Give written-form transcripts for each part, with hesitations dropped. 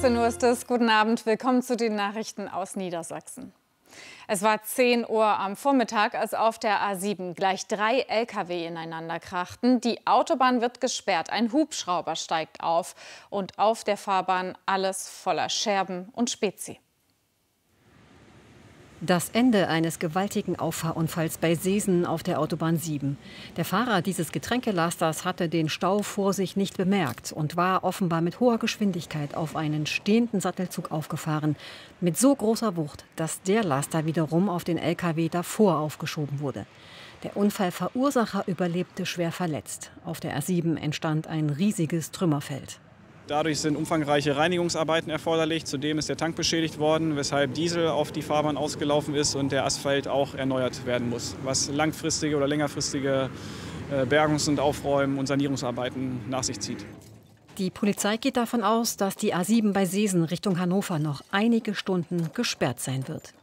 18 Uhr ist es. Guten Abend, willkommen zu den Nachrichten aus Niedersachsen. Es war 10 Uhr am Vormittag, als auf der A7 gleich 3 Lkw ineinander krachten. Die Autobahn wird gesperrt, ein Hubschrauber steigt auf und auf der Fahrbahn alles voller Scherben und Spezi. Das Ende eines gewaltigen Auffahrunfalls bei Seesen auf der Autobahn 7. Der Fahrer dieses Getränkelasters hatte den Stau vor sich nicht bemerkt und war offenbar mit hoher Geschwindigkeit auf einen stehenden Sattelzug aufgefahren. Mit so großer Wucht, dass der Laster wiederum auf den Lkw davor aufgeschoben wurde. Der Unfallverursacher überlebte schwer verletzt. Auf der A7 entstand ein riesiges Trümmerfeld. Dadurch sind umfangreiche Reinigungsarbeiten erforderlich. Zudem ist der Tank beschädigt worden, weshalb Diesel auf die Fahrbahn ausgelaufen ist und der Asphalt auch erneuert werden muss, was langfristige oder längerfristige Bergungs- und Aufräumen- und Sanierungsarbeiten nach sich zieht. Die Polizei geht davon aus, dass die A7 bei Seesen Richtung Hannover noch einige Stunden gesperrt sein wird.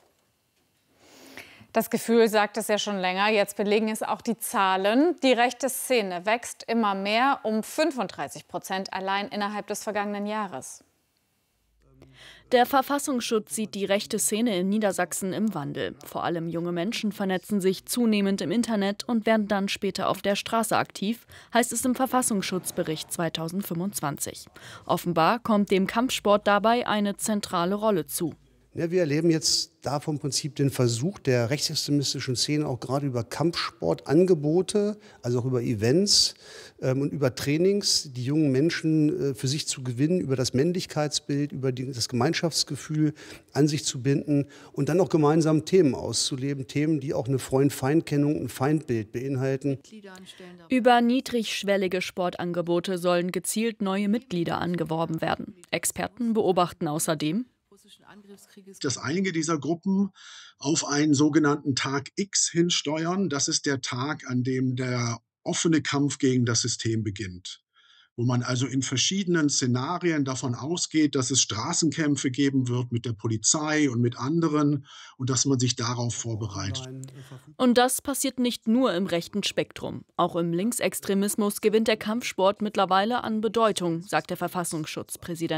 Das Gefühl sagt es ja schon länger, jetzt belegen es auch die Zahlen. Die rechte Szene wächst immer mehr, um 35% allein innerhalb des vergangenen Jahres. Der Verfassungsschutz sieht die rechte Szene in Niedersachsen im Wandel. Vor allem junge Menschen vernetzen sich zunehmend im Internet und werden dann später auf der Straße aktiv, heißt es im Verfassungsschutzbericht 2025. Offenbar kommt dem Kampfsport dabei eine zentrale Rolle zu. Ja, wir erleben jetzt da vom Prinzip den Versuch der rechtsextremistischen Szene auch gerade über Kampfsportangebote, also auch über Events und über Trainings, die jungen Menschen für sich zu gewinnen, über das Männlichkeitsbild, über das Gemeinschaftsgefühl an sich zu binden und dann auch gemeinsam Themen auszuleben, Themen, die auch eine Freund-Feind-Kennung, ein Feindbild beinhalten. Über niedrigschwellige Sportangebote sollen gezielt neue Mitglieder angeworben werden. Experten beobachten außerdem, dass einige dieser Gruppen auf einen sogenannten Tag X hinsteuern. Das ist der Tag, an dem der offene Kampf gegen das System beginnt. Wo man also in verschiedenen Szenarien davon ausgeht, dass es Straßenkämpfe geben wird mit der Polizei und mit anderen und dass man sich darauf vorbereitet. Und das passiert nicht nur im rechten Spektrum. Auch im Linksextremismus gewinnt der Kampfsport mittlerweile an Bedeutung, sagt der Verfassungsschutzpräsident.